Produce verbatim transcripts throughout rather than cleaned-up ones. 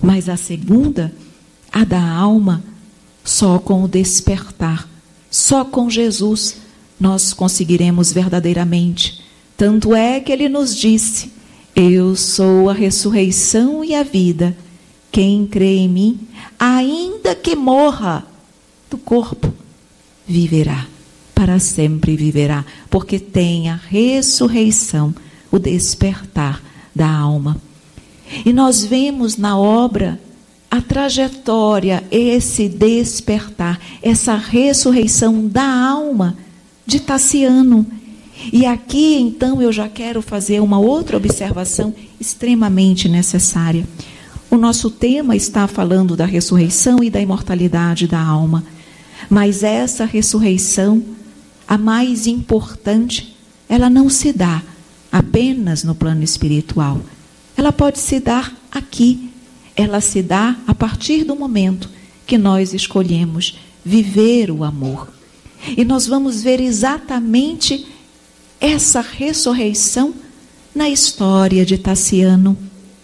Mas a segunda, a da alma, só com o despertar, só com Jesus nós conseguiremos verdadeiramente. Tanto é que ele nos disse: eu sou a ressurreição e a vida. Quem crê em mim, ainda que morra do corpo, viverá, para sempre viverá, porque tem a ressurreição, o despertar da alma. E nós vemos na obra a trajetória, esse despertar, essa ressurreição da alma de Tassiano. E aqui, então, eu já quero fazer uma outra observação extremamente necessária. O nosso tema está falando da ressurreição e da imortalidade da alma. Mas essa ressurreição, a mais importante, ela não se dá apenas no plano espiritual. Ela pode se dar aqui. Ela se dá a partir do momento que nós escolhemos viver o amor. E nós vamos ver exatamente essa ressurreição na história de Tassiano.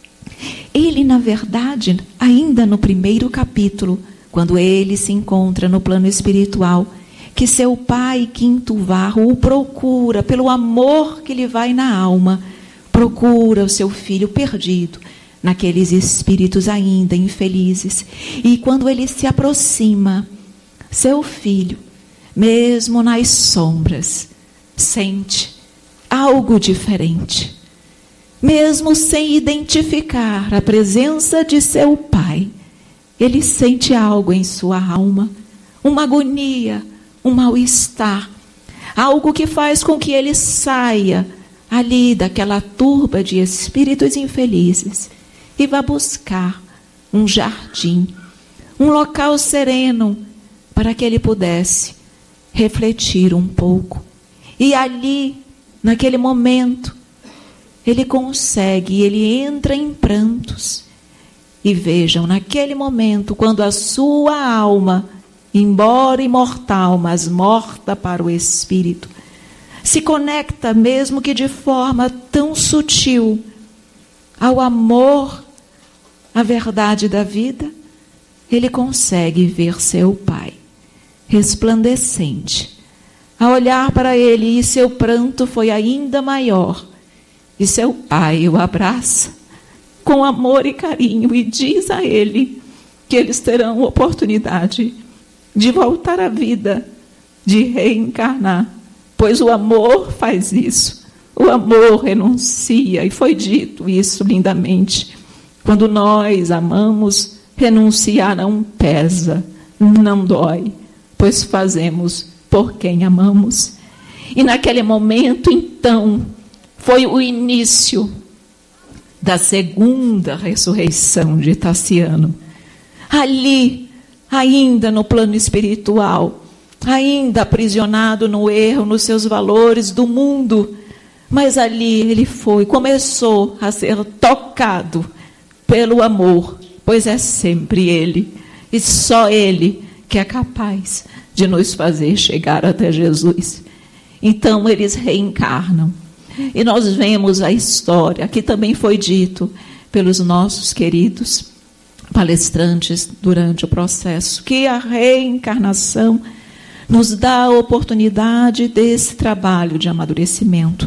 Ele, na verdade, ainda no primeiro capítulo, quando ele se encontra no plano espiritual, que seu pai Quinto Varro o procura pelo amor que lhe vai na alma, procura o seu filho perdido, naqueles espíritos ainda infelizes. E quando ele se aproxima, seu filho, mesmo nas sombras, sente algo diferente. Mesmo sem identificar a presença de seu pai, ele sente algo em sua alma, uma agonia, um mal-estar, algo que faz com que ele saia ali daquela turba de espíritos infelizes e vá buscar um jardim, um local sereno, para que ele pudesse refletir um pouco. E ali, naquele momento, ele consegue, ele entra em prantos. E vejam, naquele momento, quando a sua alma, embora imortal, mas morta para o espírito, se conecta, mesmo que de forma tão sutil, ao amor, à verdade da vida, ele consegue ver seu pai, resplandecente, a olhar para ele, e seu pranto foi ainda maior. E seu pai o abraça com amor e carinho e diz a ele que eles terão oportunidade de voltar à vida, de reencarnar, pois o amor faz isso, o amor renuncia, e foi dito isso lindamente. Quando nós amamos, renunciar não pesa, não dói, pois fazemos por quem amamos. E naquele momento, então, foi o início da segunda ressurreição de Tassiano. Ali, ainda no plano espiritual, ainda aprisionado no erro, nos seus valores do mundo, mas ali ele foi, começou a ser tocado pelo amor, pois é sempre ele, e só ele que é capaz de nos fazer chegar até Jesus. Então eles reencarnam. E nós vemos a história, que também foi dito pelos nossos queridos palestrantes durante o processo, que a reencarnação nos dá a oportunidade desse trabalho de amadurecimento.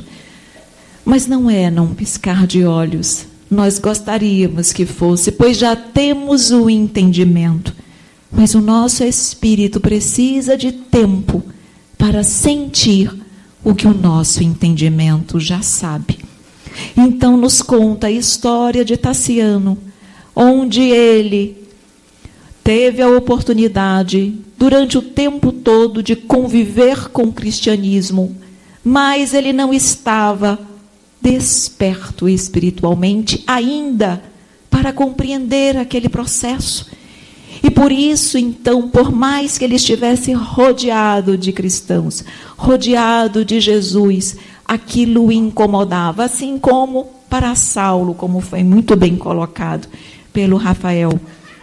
Mas não é num piscar de olhos. Nós gostaríamos que fosse, pois já temos o entendimento. Mas o nosso espírito precisa de tempo para sentir o que o nosso entendimento já sabe. Então nos conta a história de Tassiano, onde ele teve a oportunidade, durante o tempo todo, de conviver com o cristianismo, mas ele não estava desperto espiritualmente ainda para compreender aquele processo. E por isso, então, por mais que ele estivesse rodeado de cristãos, rodeado de Jesus, aquilo o incomodava, assim como para Saulo, como foi muito bem colocado pelo Rafael.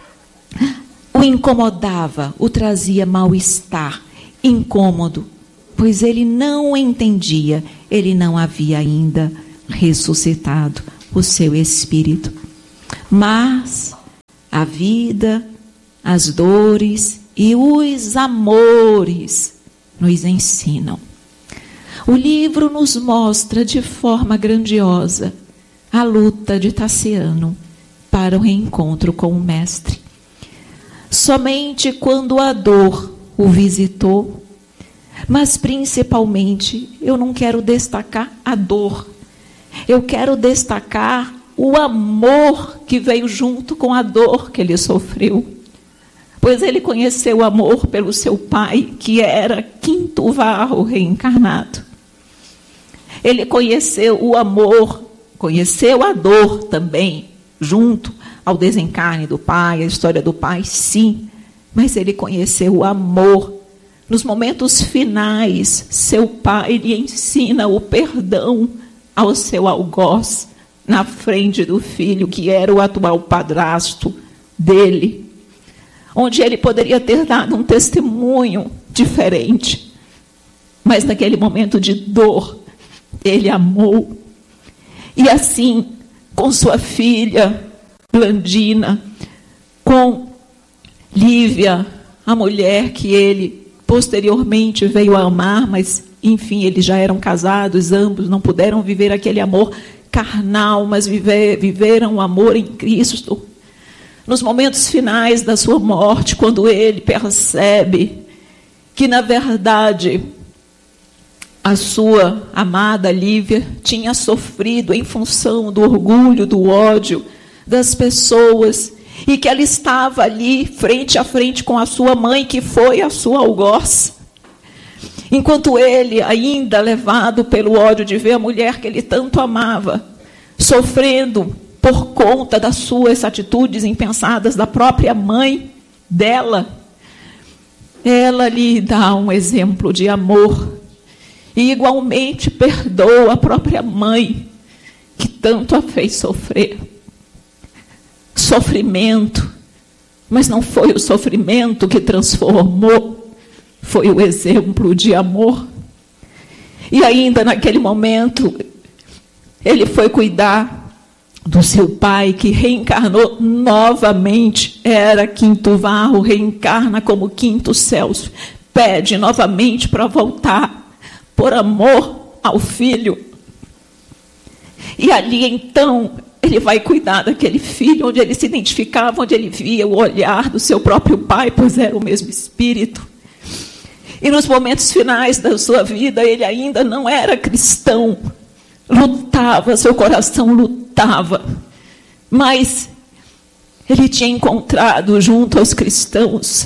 O incomodava, o trazia mal-estar, incômodo, pois ele não entendia, ele não havia ainda ressuscitado o seu espírito. Mas a vida, as dores e os amores nos ensinam. O livro nos mostra de forma grandiosa a luta de Tassiano para o reencontro com o Mestre. Somente quando a dor o visitou, mas principalmente eu não quero destacar a dor, eu quero destacar o amor que veio junto com a dor que ele sofreu. Pois ele conheceu o amor pelo seu pai, que era Quinto Varro reencarnado. Ele conheceu o amor, conheceu a dor também, junto ao desencarne do pai, a história do pai, sim. Mas ele conheceu o amor. Nos momentos finais, seu pai lhe ensina o perdão ao seu algoz, na frente do filho, que era o atual padrasto dele, onde ele poderia ter dado um testemunho diferente. Mas naquele momento de dor, ele amou. E assim, com sua filha, Blandina, com Lívia, a mulher que ele posteriormente veio a amar, mas, enfim, eles já eram casados, ambos não puderam viver aquele amor carnal, mas viver, viveram o amor em Cristo. Nos momentos finais da sua morte, quando ele percebe que, na verdade, a sua amada Lívia tinha sofrido em função do orgulho, do ódio das pessoas, e que ela estava ali, frente a frente com a sua mãe, que foi a sua algoz. Enquanto ele, ainda levado pelo ódio de ver a mulher que ele tanto amava, sofrendo por conta das suas atitudes impensadas da própria mãe dela, ela lhe dá um exemplo de amor e igualmente perdoa a própria mãe, que tanto a fez sofrer. Sofrimento, mas não foi o sofrimento que transformou, foi o exemplo de amor. E ainda naquele momento, ele foi cuidar do seu pai, que reencarnou novamente, era Quinto Varro, reencarna como Quinto Celso, pede novamente para voltar, por amor ao filho. E ali então, ele vai cuidar daquele filho, onde ele se identificava, onde ele via o olhar do seu próprio pai, pois era o mesmo espírito. E nos momentos finais da sua vida, ele ainda não era cristão, lutava, seu coração lutava, mas ele tinha encontrado junto aos cristãos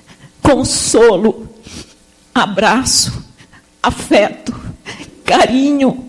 consolo, abraço, afeto, carinho,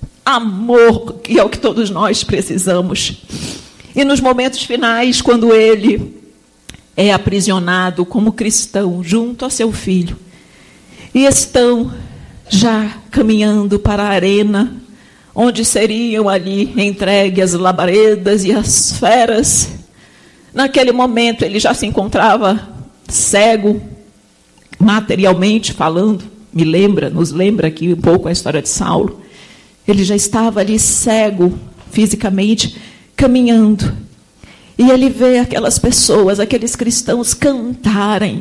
amor, que é o que todos nós precisamos. E nos momentos finais, quando ele é aprisionado como cristão junto a seu filho, e estão já caminhando para a arena, onde seriam ali entregues as labaredas e as feras. Naquele momento ele já se encontrava cego, materialmente falando, me lembra, nos lembra aqui um pouco a história de Saulo. Ele já estava ali cego, fisicamente, caminhando. E ele vê aquelas pessoas, aqueles cristãos cantarem.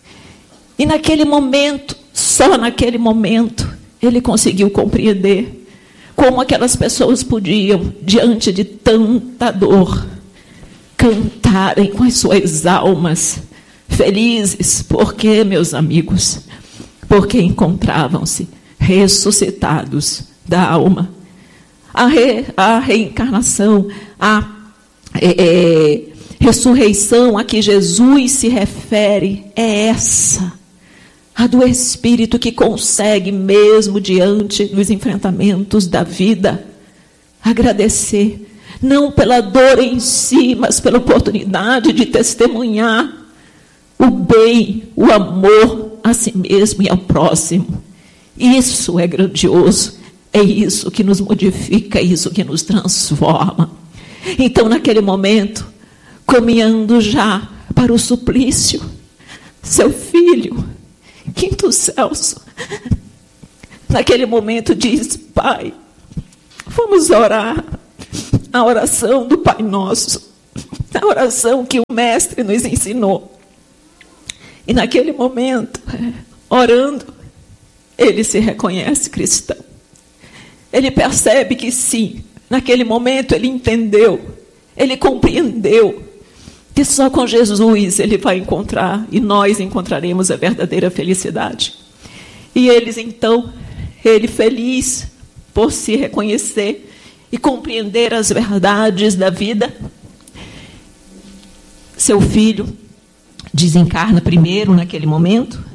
E naquele momento, só naquele momento, ele conseguiu compreender como aquelas pessoas podiam, diante de tanta dor, cantarem com as suas almas felizes. Porque, meus amigos, porque encontravam-se ressuscitados da alma. A, re, a reencarnação, a é, é, ressurreição a que Jesus se refere é essa, a do Espírito, que consegue, mesmo diante dos enfrentamentos da vida, agradecer, não pela dor em si, mas pela oportunidade de testemunhar o bem, o amor a si mesmo e ao próximo. Isso é grandioso, é isso que nos modifica, é isso que nos transforma. Então, naquele momento, caminhando já para o suplício, seu filho, Quinto Celso, naquele momento diz: Pai, vamos orar a oração do Pai Nosso. na oração que o Mestre nos ensinou. E naquele momento, orando, ele se reconhece cristão. Ele percebe que sim, naquele momento ele entendeu, ele compreendeu que só com Jesus ele vai encontrar, e nós encontraremos a verdadeira felicidade. E eles então, ele feliz por se reconhecer e compreender as verdades da vida, seu filho desencarna primeiro naquele momento,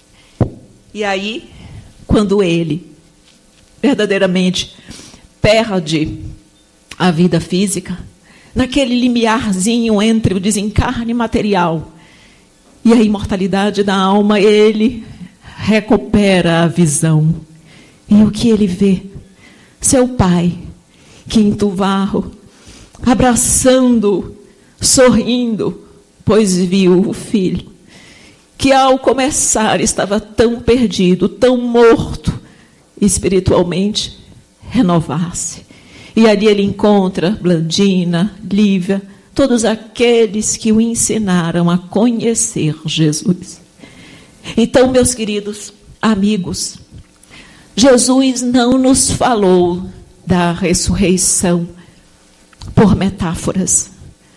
e aí, quando ele verdadeiramente perde a vida física, naquele limiarzinho entre o desencarne material e a imortalidade da alma, ele recupera a visão. E o que ele vê? Seu pai, Quinto Varro, abraçando, sorrindo, pois viu o filho, que ao começar estava tão perdido, tão morto, espiritualmente, renovar-se. E ali ele encontra Blandina, Lívia, todos aqueles que o ensinaram a conhecer Jesus. Então, meus queridos amigos, Jesus não nos falou da ressurreição por metáforas.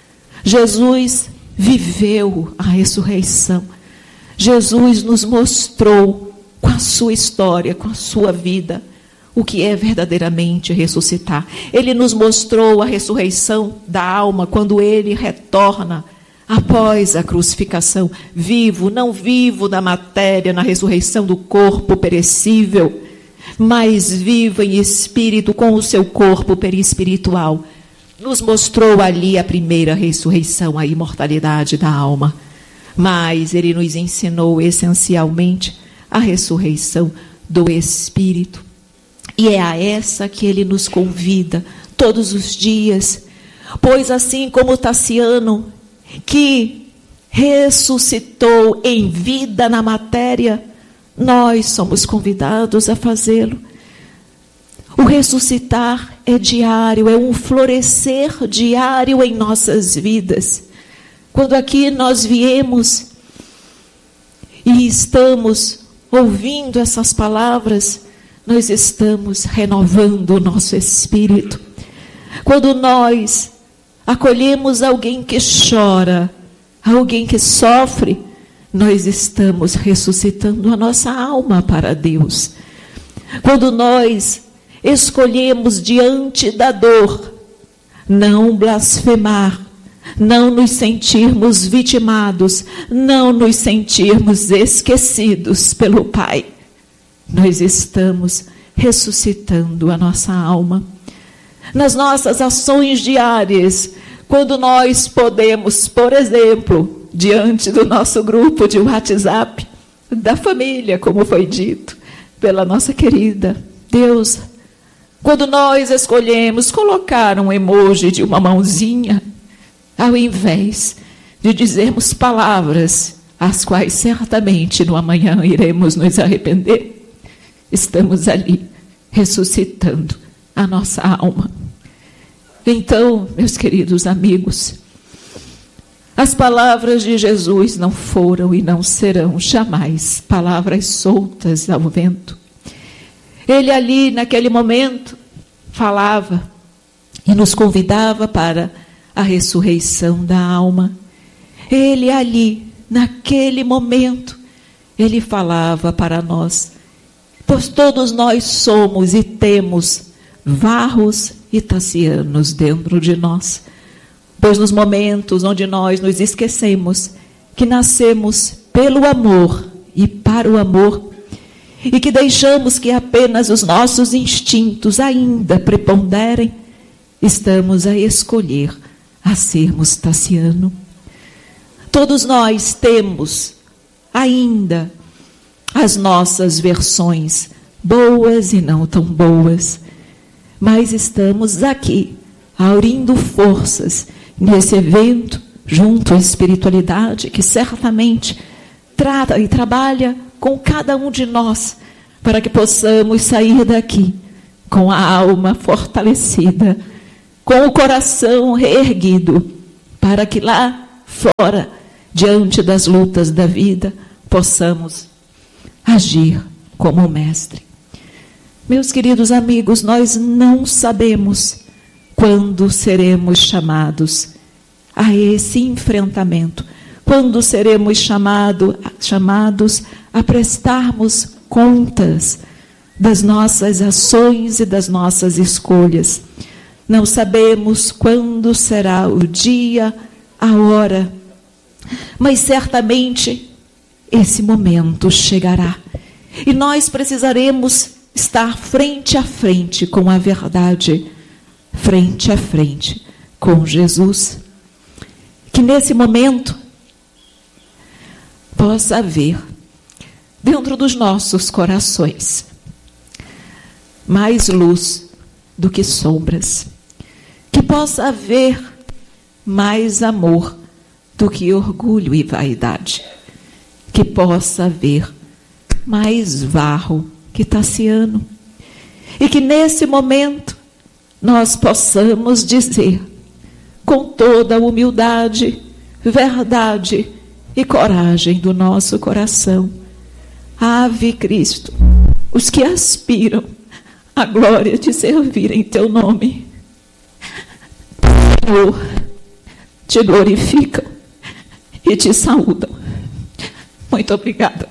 Jesus viveu a ressurreição. Jesus nos mostrou com a sua história, com a sua vida, o que é verdadeiramente ressuscitar. Ele nos mostrou a ressurreição da alma quando ele retorna após a crucificação, vivo, não vivo na matéria, na ressurreição do corpo perecível, mas vivo em espírito com o seu corpo perispiritual. Nos mostrou ali a primeira ressurreição, a imortalidade da alma. Mas ele nos ensinou essencialmente a ressurreição do espírito. E é a essa que ele nos convida todos os dias. Pois assim como Tassiano, que ressuscitou em vida na matéria, nós somos convidados a fazê-lo. O ressuscitar é diário, é um florescer diário em nossas vidas. Quando aqui nós viemos e estamos ouvindo essas palavras, nós estamos renovando o nosso espírito. Quando nós acolhemos alguém que chora, alguém que sofre, nós estamos ressuscitando a nossa alma para Deus. Quando nós escolhemos diante da dor não blasfemar, não nos sentirmos vitimados, não nos sentirmos esquecidos pelo Pai, nós estamos ressuscitando a nossa alma. Nas nossas ações diárias, quando nós podemos, por exemplo, diante do nosso grupo de WhatsApp, da família, como foi dito pela nossa querida Deus, quando nós escolhemos colocar um emoji de uma mãozinha, ao invés de dizermos palavras, as quais certamente no amanhã iremos nos arrepender, estamos ali ressuscitando a nossa alma. Então, meus queridos amigos, as palavras de Jesus não foram e não serão jamais palavras soltas ao vento. Ele ali, naquele momento, falava e nos convidava para a ressurreição da alma. Ele ali, naquele momento, ele falava para nós, pois todos nós somos e temos Varros e Tassianos dentro de nós. Pois nos momentos onde nós nos esquecemos que nascemos pelo amor e para o amor, e que deixamos que apenas os nossos instintos ainda preponderem, estamos a escolher a sermos Tassiano. Todos nós temos ainda as nossas versões, boas e não tão boas, mas estamos aqui, aurindo forças nesse evento, junto à espiritualidade, que certamente trata e trabalha com cada um de nós, para que possamos sair daqui com a alma fortalecida, com o coração reerguido, para que lá fora, diante das lutas da vida, possamos agir como o Mestre. Meus queridos amigos, nós não sabemos quando seremos chamados a esse enfrentamento, quando seremos chamado, chamados a prestarmos contas das nossas ações e das nossas escolhas. Não sabemos quando será o dia, a hora, mas certamente esse momento chegará. E nós precisaremos estar frente a frente com a verdade, frente a frente com Jesus. Que nesse momento possa haver, dentro dos nossos corações, mais luz do que sombras. Que possa haver mais amor do que orgulho e vaidade. Que possa haver mais varro que taciano. E que nesse momento nós possamos dizer, com toda a humildade, verdade e coragem do nosso coração: Ave Cristo, os que aspiram à glória de servir em teu nome, Senhor, te glorificam e te saúdam. Muito obrigada.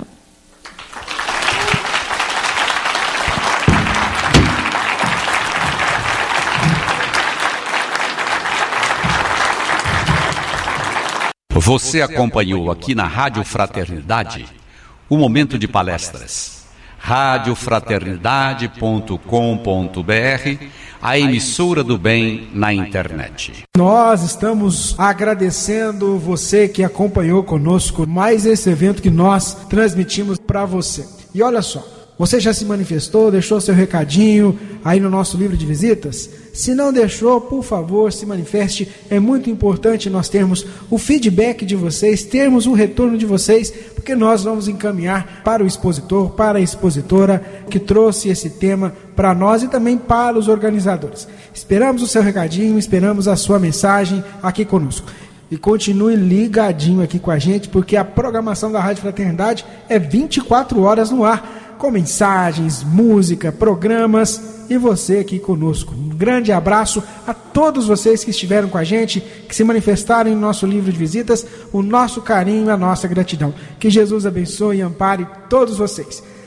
Você acompanhou aqui na Rádio Fraternidade o momento de palestras. rádio fraternidade ponto com ponto br, a emissora do bem na internet. Nós estamos agradecendo você que acompanhou conosco mais esse evento que nós transmitimos para você. E olha só, você já se manifestou, deixou seu recadinho aí no nosso livro de visitas? Se não deixou, por favor, se manifeste. É muito importante nós termos o feedback de vocês, termos o retorno de vocês, porque nós vamos encaminhar para o expositor, para a expositora que trouxe esse tema para nós e também para os organizadores. Esperamos o seu recadinho, esperamos a sua mensagem aqui conosco. E continue ligadinho aqui com a gente, porque a programação da Rádio Fraternidade é vinte e quatro horas no ar, com mensagens, música, programas e você aqui conosco. Um grande abraço a todos vocês que estiveram com a gente, que se manifestaram em nosso livro de visitas, o nosso carinho e a nossa gratidão. Que Jesus abençoe e ampare todos vocês.